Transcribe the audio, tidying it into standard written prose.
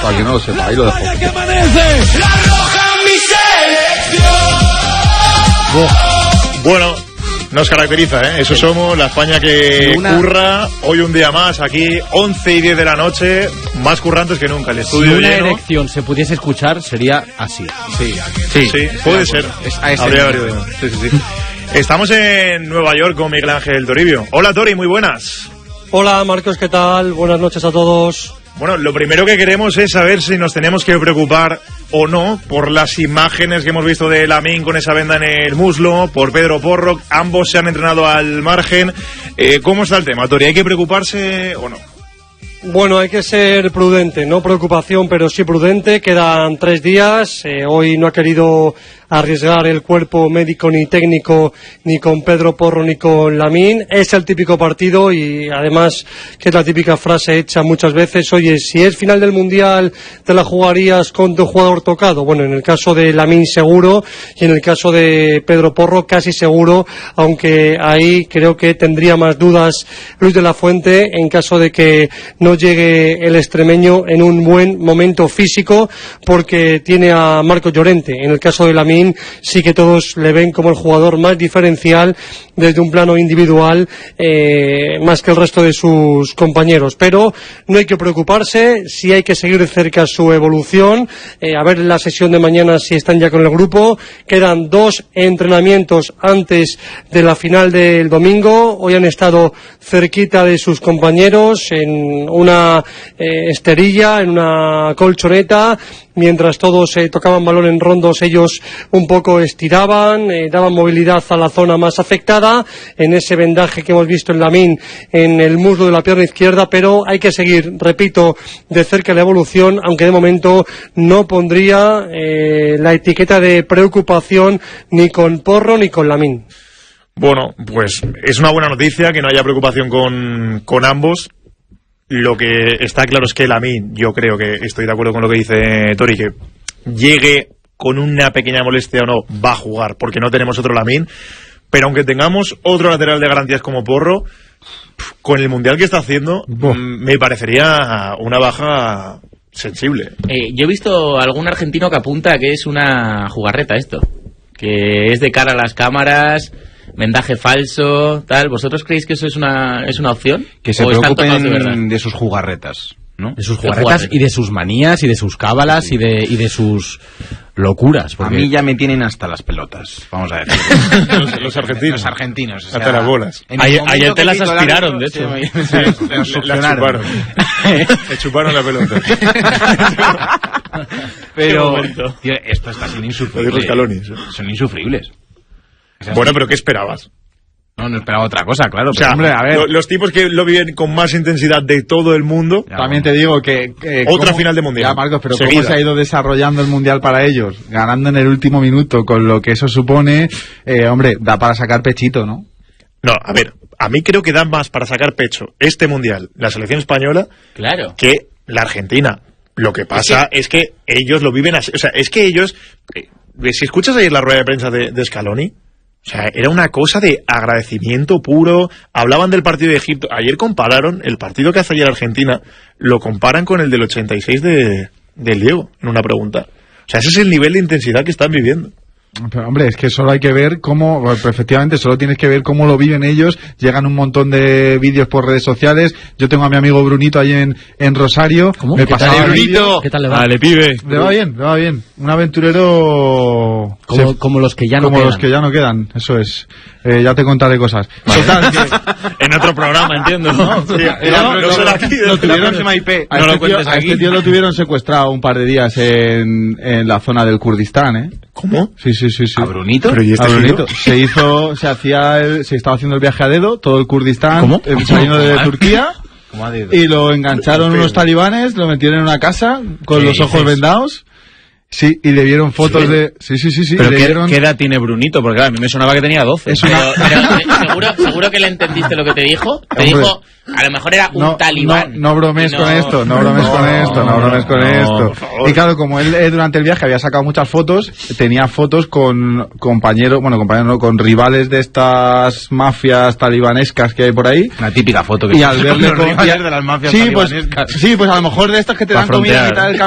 para que no lo sepa, ahí lo dejo. Bueno, nos caracteriza, ¿eh? Eso somos, la España que curra. Hoy un día más, aquí 11 y 10 de la noche, más currantes que nunca. El estudio si una lleno. erección se pudiese escuchar, sería así. Sí, puede ser. Habría varios. Sí. Estamos en Nueva York con Miguel Ángel Toribio. Hola Tori, muy buenas. Hola Marcos, ¿qué tal? Buenas noches a todos. Bueno, lo primero que queremos es saber si nos tenemos que preocupar o no por las imágenes que hemos visto de Lamine con esa venda en el muslo, por Pedro Porro. Ambos se han entrenado al margen. ¿Cómo está el tema, Tori? ¿Hay que preocuparse o no? Bueno, hay que ser prudente, no preocupación, pero sí prudente. Quedan 3 días. Hoy no ha querido arriesgar el cuerpo médico ni técnico ni con Pedro Porro ni con Lamine. Es el típico partido y además que es la típica frase hecha muchas veces: oye, si es final del Mundial, ¿te la jugarías con tu jugador tocado? Bueno, en el caso de Lamine seguro y en el caso de Pedro Porro casi seguro, aunque ahí creo que tendría más dudas Luis de la Fuente en caso de que no llegue el extremeño en un buen momento físico, porque tiene a Marco Llorente. En el caso de Lamine sí que todos le ven como el jugador más diferencial desde un plano individual, más que el resto de sus compañeros. Pero no hay que preocuparse, sí hay que seguir de cerca su evolución, a ver la sesión de mañana si están ya con el grupo. Quedan 2 entrenamientos antes de la final del domingo. Hoy han estado cerquita de sus compañeros en una esterilla, en una colchoneta, mientras todos tocaban balón en rondos. Ellos un poco estiraban, daban movilidad a la zona más afectada en ese vendaje que hemos visto en Lamine en el muslo de la pierna izquierda. Pero hay que seguir, repito, de cerca la evolución, aunque de momento no pondría la etiqueta de preocupación ni con Porro ni con Lamine. Bueno, pues es una buena noticia que no haya preocupación con ambos. Lo que está claro es que Lamine, yo creo que estoy de acuerdo con lo que dice Tori, que llegue con una pequeña molestia o no, va a jugar, porque no tenemos otro Lamine. Pero aunque tengamos otro lateral de garantías como Porro, con el Mundial que está haciendo, me parecería una baja sensible. Yo he visto algún argentino que apunta que es una jugarreta esto, que es de cara a las cámaras, vendaje falso, tal. ¿Vosotros creéis que eso es una opción? Que se preocupen de sus jugarretas, ¿no? De sus jugarretas y de sus manías y de sus cábalas y de sus locuras. Porque... A mí ya me tienen hasta las pelotas, vamos a decir. los argentinos. Los argentinos. O sea, hasta las bolas. Ayer te las aspiraron, de hecho. Le chuparon la pelota. Pero, tío, esto está siendo insufrible. Son insufribles. Bueno, pero ¿qué esperabas? No esperaba otra cosa, claro. O sea, hombre, a ver. Los tipos que lo viven con más intensidad de todo el mundo. También te digo que otra final de Mundial. Ya, Marcos, pero seguida. ¿Cómo se ha ido desarrollando el Mundial para ellos? Ganando en el último minuto, con lo que eso supone, hombre, da para sacar pechito, ¿no? No, a ver, a mí creo que da más para sacar pecho este Mundial, la selección española, claro, que la Argentina. Lo que pasa es que ellos lo viven así. O sea, es que ellos... si escuchas ayer la rueda de prensa de Scaloni, o sea, era una cosa de agradecimiento puro. Hablaban del partido de Egipto. Ayer compararon el partido que hace ayer Argentina, lo comparan con el del 86 del Diego, en una pregunta. O sea, ese es el nivel de intensidad que están viviendo. Pero, hombre, es que solo hay que ver cómo, pues, efectivamente, solo tienes que ver cómo lo viven ellos. Llegan un montón de vídeos por redes sociales. Yo tengo a mi amigo Brunito ahí en Rosario. ¿Cómo? Me pasaba Brunito? ¿Qué tal le va? Vale, pibe. Le va bien. Un aventurero... Como los que ya no quedan. Como los que ya no quedan, eso es. Ya te contaré cosas. Vale. Total, en otro programa, entiendo. No tuvieron a este tío lo tuvieron secuestrado un par de días en la zona del Kurdistán, ¿eh? ¿Cómo? Sí. ¿A Brunito? A Brunito. Se estaba haciendo el viaje a dedo, todo el Kurdistán, saliendo de Turquía, y lo engancharon unos talibanes, lo metieron en una casa con los ojos vendados. Sí, y le dieron fotos de... Sí. ¿Pero qué edad tiene Brunito? Porque claro, a mí me sonaba que tenía 12. Pero seguro que le entendiste lo que te dijo. Te dijo, a lo mejor era un talibán. No bromes con esto. Y claro, como él durante el viaje había sacado muchas fotos, tenía fotos con compañeros, con rivales de estas mafias talibanescas que hay por ahí. Una típica foto que... Y al verle de las mafias talibanescas. Sí, pues a lo mejor de estas que te dan comida y tal.